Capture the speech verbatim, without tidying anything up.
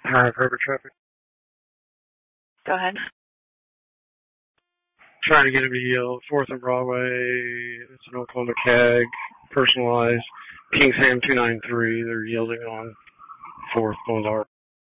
Hi, Herbert Traffic. Go ahead. Trying to get him to yield. Fourth and Broadway. It's an Oklahoma C A G. Personalized. King Sam two nine three. They're yielding on fourth going to